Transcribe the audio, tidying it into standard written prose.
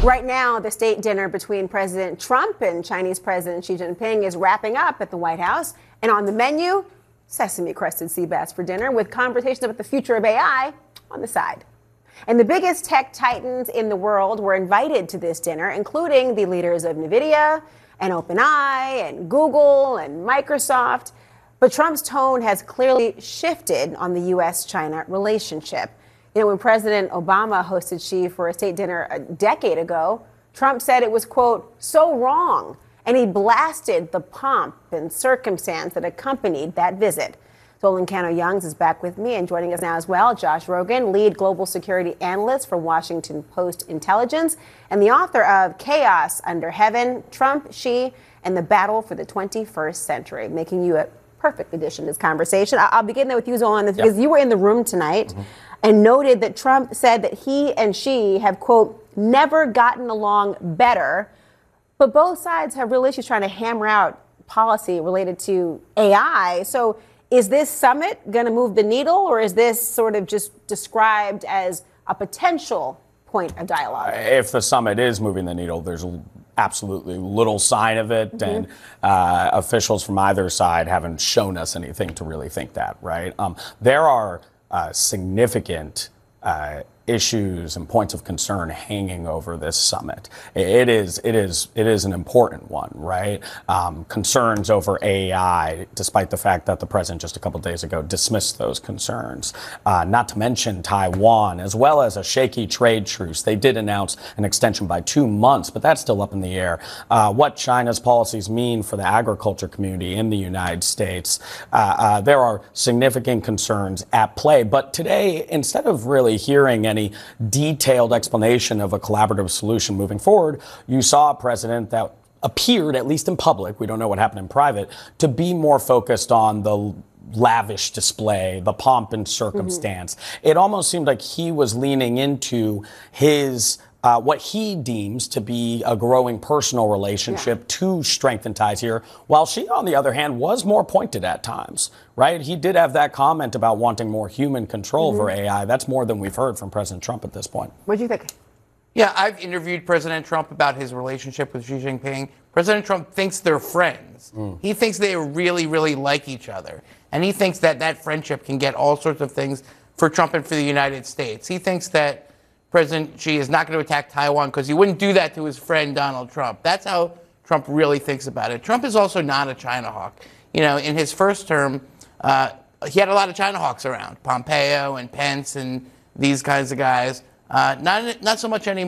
Right now, the state dinner between President Trump and Chinese President Xi Jinping is wrapping up at the White House. And on the menu, sesame-crusted sea bass for dinner with conversations about the future of AI on the side. And the biggest tech titans in the world were invited to this dinner, including the leaders of NVIDIA and OpenAI and Google and Microsoft. But Trump's tone has clearly shifted on the U.S.-China relationship. You know, when President Obama hosted Xi for a state dinner a decade ago, Trump said it was, quote, so wrong. And he blasted the pomp and circumstance that accompanied that visit. Zolan Cano-Youngs is back with me and joining us now as well. Josh Rogin, lead global security analyst for Washington Post Intelligence and the author of Chaos Under Heaven, Trump, Xi, and the Battle for the 21st Century, making you a perfect addition to this conversation. I'll begin there with you, Zolan, because you were in the room tonight and noted that Trump said that he and Xi have, quote, never gotten along better. But both sides have real issues trying to hammer out policy related to AI. So is this summit going to move the needle, or is this sort of just described as a potential point of dialogue? If the summit is moving the needle, there's absolutely little sign of it, and officials from either side haven't shown us anything to really think that, right? There are significant issues and points of concern hanging over this summit. It is an important one, right? Concerns over AI, despite the fact that the president just a couple days ago dismissed those concerns. Not to mention Taiwan, as well as a shaky trade truce. They did announce an extension by 2 months, but that's still up in the air. What China's policies mean for the agriculture community in the United States. There are significant concerns at play. But today, instead of really hearing any detailed explanation of a collaborative solution moving forward, you saw a president that appeared, at least in public, we don't know what happened in private, to be more focused on the lavish display, the pomp and circumstance. It almost seemed like he was leaning into his what he deems to be a growing personal relationship to strengthen ties here, while Xi, on the other hand, was more pointed at times, right? He did have that comment about wanting more human control over AI. That's more than we've heard from President Trump at this point. What do you think? Yeah, I've interviewed President Trump about his relationship with Xi Jinping. President Trump thinks they're friends. He thinks they really, really like each other. And he thinks that that friendship can get all sorts of things for Trump and for the United States. He thinks that President Xi is not going to attack Taiwan because he wouldn't do that to his friend Donald Trump. That's how Trump really thinks about it. Trump is also not a China hawk. You know, in his first term, he had a lot of China hawks around, Pompeo and Pence and these kinds of guys. Not so much anymore.